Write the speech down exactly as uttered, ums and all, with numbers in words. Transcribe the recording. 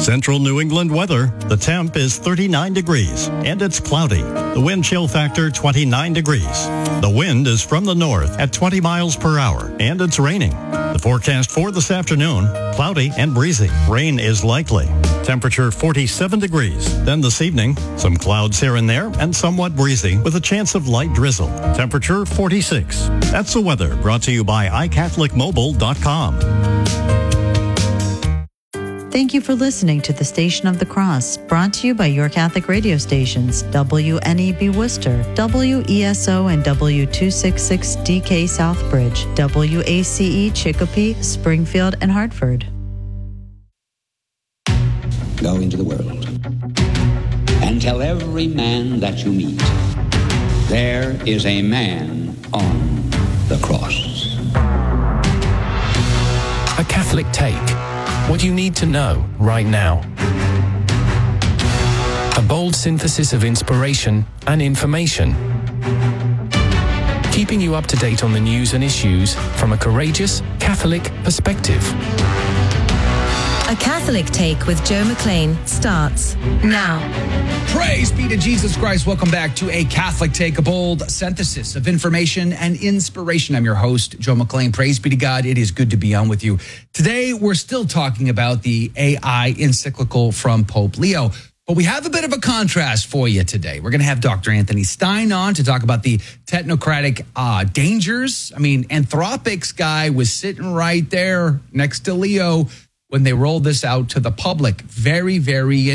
Central New England weather. The temp is thirty-nine degrees and it's cloudy. The wind chill factor twenty-nine degrees. The wind is from the north at twenty miles per hour and it's raining. The forecast for this afternoon, cloudy and breezy. Rain is likely. Temperature forty-seven degrees. Then this evening, some clouds here and there and somewhat breezy with a chance of light drizzle. Temperature forty-six. That's the weather brought to you by i catholic mobile dot com. Thank you for listening to the Station of the Cross, brought to you by your Catholic radio stations, W N E B Worcester, W E S O and W two sixty-six D K Southbridge, W A C E Chicopee, Springfield, and Hartford. Go into the world and tell every man that you meet, there is a man on the cross. A Catholic Take. What you need to know right now. A bold synthesis of inspiration and information. Keeping you up to date on the news and issues from a courageous Catholic perspective. A Catholic Take with Joe McLean starts now. Praise be to Jesus Christ. Welcome back to A Catholic Take, a bold synthesis of information and inspiration. I'm your host, Joe McLean. Praise be to God. It is good to be on with you. Today, we're still talking about the A I encyclical from Pope Leo, but we have a bit of a contrast for you today. We're going to have Doctor Anthony Stein on to talk about the technocratic uh, dangers. I mean, Anthropic's guy was sitting right there next to Leo when they rolled this out to the public. Very, very